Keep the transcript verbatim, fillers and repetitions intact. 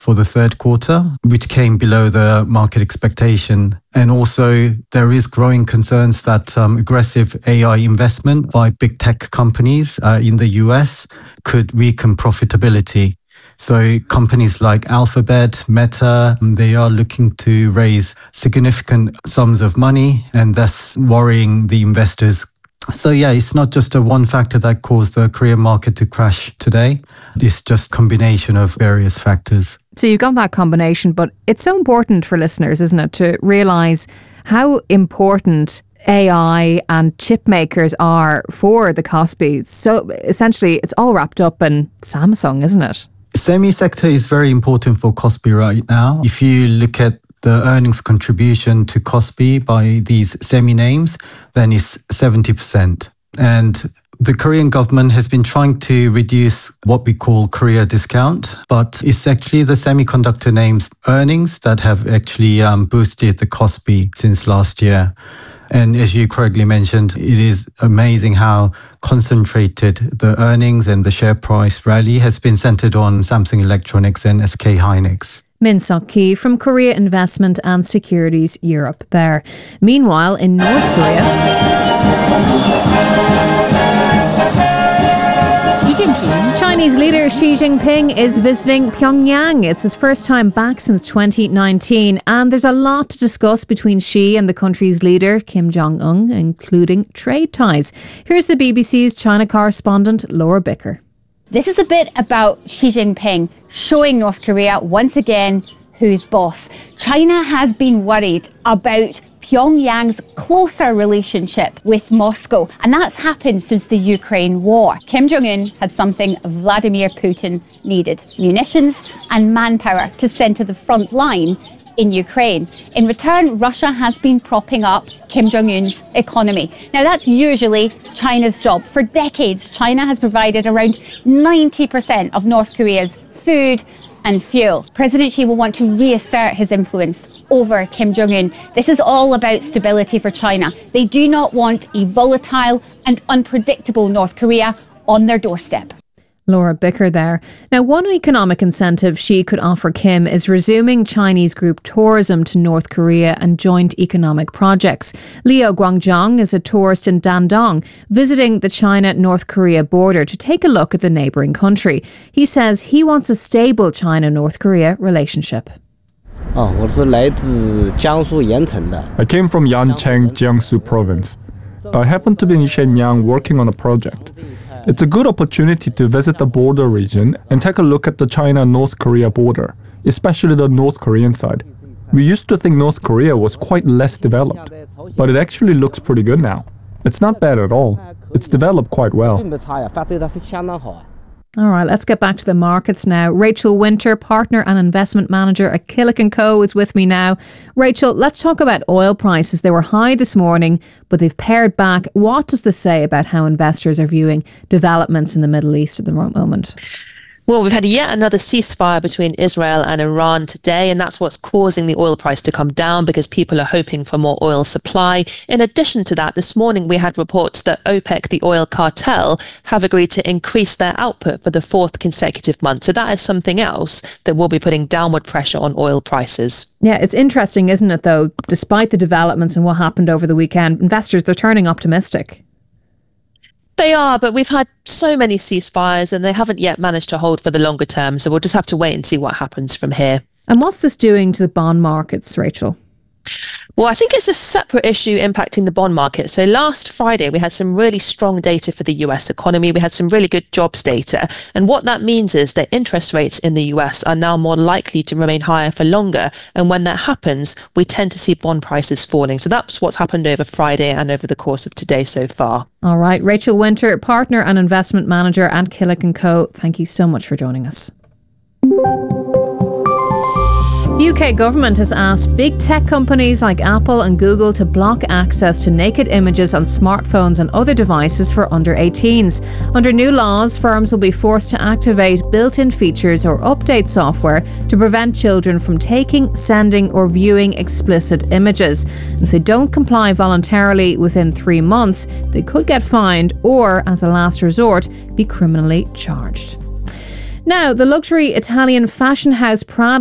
for the third quarter, which came below the market expectation. And also, there is growing concerns that um, aggressive A I investment by big tech companies uh, in the U S could weaken profitability. So companies like Alphabet, Meta, they are looking to raise significant sums of money and thus worrying the investors. So yeah, it's not just a one factor that caused the Korean market to crash today. It's just a combination of various factors. So you've got that combination, but it's so important for listeners, isn't it, to realise how important A I and chip makers are for the Kospi. So essentially, it's all wrapped up in Samsung, isn't it? Semi-sector is very important for Kospi right now. If you look at the earnings contribution to Kospi by these semi-names, then it's seventy percent. And the Korean government has been trying to reduce what we call Korea discount, but it's actually the semiconductor names earnings that have actually um, boosted the Kospi since last year. And as you correctly mentioned, it is amazing how concentrated the earnings and the share price rally has been centered on Samsung Electronics and S K Hynix. Min Seok Ki from Korea Investment and Securities Europe there. Meanwhile, in North Korea, Chinese leader Xi Jinping is visiting Pyongyang. It's his first time back since twenty nineteen, and there's a lot to discuss between Xi and the country's leader, Kim Jong-un, including trade ties. Here's the B B C's China correspondent, Laura Bicker. This is a bit about Xi Jinping showing North Korea once again who's boss. China has been worried about Pyongyang's closer relationship with Moscow, and that's happened since the Ukraine war. Kim Jong-un had something Vladimir Putin needed: munitions and manpower to send to the front line in Ukraine. In return, Russia has been propping up Kim Jong-un's economy. Now, that's usually China's job. For decades, China has provided around ninety percent of North Korea's food and fuel. President Xi will want to reassert his influence over Kim Jong-un. This is all about stability for China. They do not want a volatile and unpredictable North Korea on their doorstep. Laura Bicker there. Now, one economic incentive Xi could offer Kim is resuming Chinese group tourism to North Korea and joint economic projects. Liu Guangzhong is a tourist in Dandong, visiting the China-North Korea border to take a look at the neighbouring country. He says he wants a stable China-North Korea relationship. I came from Yancheng, Jiangsu province. I happened to be in Shenyang working on a project. It's a good opportunity to visit the border region and take a look at the China-North Korea border, especially the North Korean side. We used to think North Korea was quite less developed, but it actually looks pretty good now. It's not bad at all. It's developed quite well. All right, let's get back to the markets now. Rachel Winter, partner and investment manager at Killick and Co, is with me now. Rachel, let's talk about oil prices. They were high this morning, but they've pared back. What does this say about how investors are viewing developments in the Middle East at the moment? Well, we've had yet another ceasefire between Israel and Iran today, and that's what's causing the oil price to come down because people are hoping for more oil supply. In addition to that, this morning we had reports that OPEC, the oil cartel, have agreed to increase their output for the fourth consecutive month. So that is something else that will be putting downward pressure on oil prices. Yeah, it's interesting, isn't it, though? Despite the developments and what happened over the weekend, investors, they're turning optimistic. They are, but we've had so many ceasefires and they haven't yet managed to hold for the longer term. So we'll just have to wait and see what happens from here. And what's this doing to the bond markets, Rachel? Well, I think it's a separate issue impacting the bond market. So last Friday, we had some really strong data for the U S economy. We had some really good jobs data. And what that means is that interest rates in the U S are now more likely to remain higher for longer. And when that happens, we tend to see bond prices falling. So that's what's happened over Friday and over the course of today so far. All right. Rachel Winter, partner and investment manager at Killick and Co. Thank you so much for joining us. The U K government has asked big tech companies like Apple and Google to block access to naked images on smartphones and other devices for under eighteens. Under new laws, firms will be forced to activate built-in features or update software to prevent children from taking, sending or viewing explicit images. And if they don't comply voluntarily within three months, they could get fined or, as a last resort, be criminally charged. Now, the luxury Italian fashion house Prada